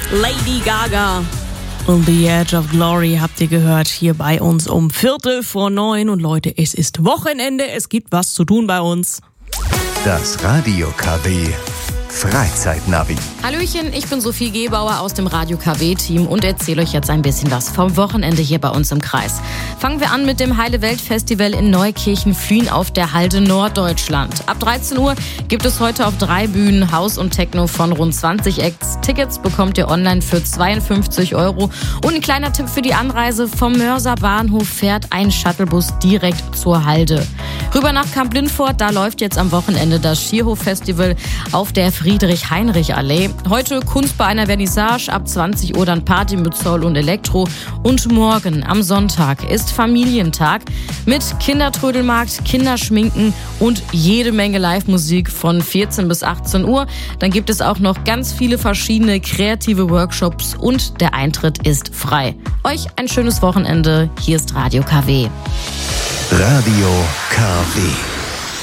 Lady Gaga. On the Edge of Glory habt ihr gehört, hier bei uns um 8:45. Und Leute, es ist Wochenende, es gibt was zu tun bei uns. Das Radio KW Freizeitnavi. Hallöchen, ich bin Sophie Gebauer aus dem Radio KW-Team und erzähle euch jetzt ein bisschen was vom Wochenende hier bei uns im Kreis. Fangen wir an mit dem Heile-Welt-Festival in Neukirchen-Flühen auf der Halde Norddeutschland. Ab 13 Uhr gibt es heute auf 3 Bühnen House und Techno von rund 20 Acts. Tickets bekommt ihr online für 52 €. Und ein kleiner Tipp für die Anreise: vom Mörser Bahnhof fährt ein Shuttlebus direkt zur Halde. Rüber nach Kamp-Lindfort, da läuft jetzt am Wochenende das Schierhof-Festival auf der Friedrich-Heinrich-Allee. Heute Kunst bei einer Vernissage, ab 20 Uhr dann Party mit Soul und Elektro. Und morgen am Sonntag ist Familientag mit Kindertrödelmarkt, Kinderschminken und jede Menge Live-Musik von 14 bis 18 Uhr. Dann gibt es auch noch ganz viele verschiedene kreative Workshops und der Eintritt ist frei. Euch ein schönes Wochenende. Hier ist Radio KW. Radio KW.